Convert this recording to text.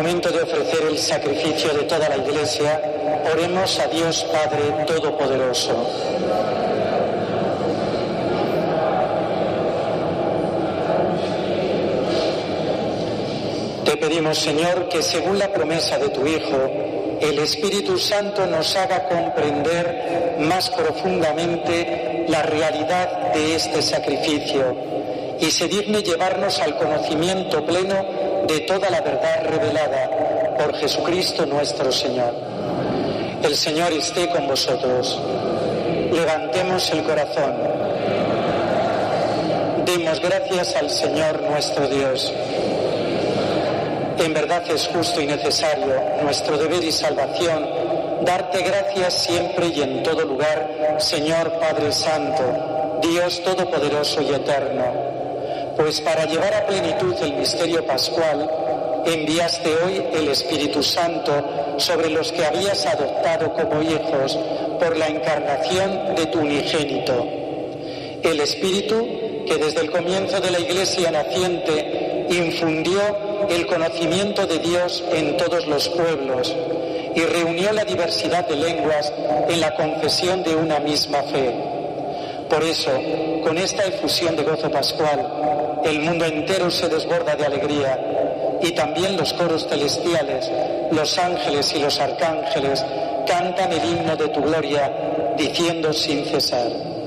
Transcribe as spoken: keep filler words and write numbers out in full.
momento de ofrecer el sacrificio de toda la Iglesia, oremos a Dios Padre Todopoderoso. Te pedimos, Señor, que según la promesa de tu Hijo, el Espíritu Santo nos haga comprender más profundamente la realidad de este sacrificio y se digne llevarnos al conocimiento pleno de toda la verdad revelada por Jesucristo nuestro Señor. El Señor esté con vosotros. Levantemos el corazón. Demos gracias al Señor nuestro Dios. En verdad es justo y necesario, nuestro deber y salvación, darte gracias siempre y en todo lugar, Señor Padre Santo, Dios Todopoderoso y Eterno, pues para llevar a plenitud el misterio pascual, enviaste hoy el Espíritu Santo sobre los que habías adoptado como hijos por la encarnación de tu unigénito. El Espíritu que desde el comienzo de la Iglesia naciente infundió el conocimiento de Dios en todos los pueblos y reunió la diversidad de lenguas en la confesión de una misma fe. Por eso, con esta efusión de gozo pascual, el mundo entero se desborda de alegría y también los coros celestiales, los ángeles y los arcángeles cantan el himno de tu gloria, diciendo sin cesar: